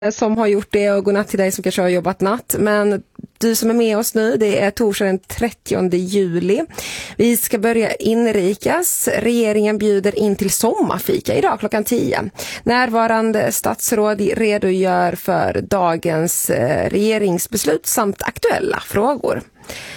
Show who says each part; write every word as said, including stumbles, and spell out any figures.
Speaker 1: som har gjort det, och godnatt till dig som kanske har jobbat natt. Men du som är med oss nu, det är torsdag den trettionde juli. Vi ska börja inrikas. Regeringen bjuder in till sommarfika idag klockan tio. Närvarande statsråd redogör för dagens regeringsbeslut samt aktuella frågor.